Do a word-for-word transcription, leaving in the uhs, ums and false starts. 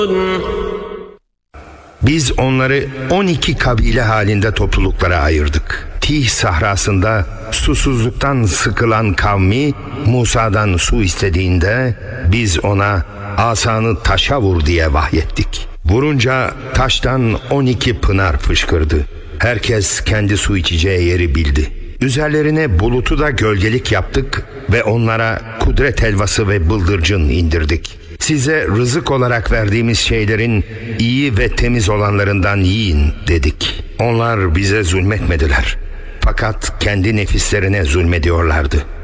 Biz onları on iki kabile halinde topluluklara ayırdık. Tih sahrasında susuzluktan sıkılan kavmi Musa'dan su istediğinde biz ona asanı taşa vur diye vahyettik. Vurunca taştan on iki pınar fışkırdı. Herkes kendi su içeceği yeri bildi. Üzerlerine bulutu da gölgelik yaptık ve onlara kudret helvası ve bıldırcın indirdik. Size rızık olarak verdiğimiz şeylerin iyi ve temiz olanlarından yiyin dedik. Onlar bize zulmetmediler. Fakat kendi nefislerine zulmediyorlardı.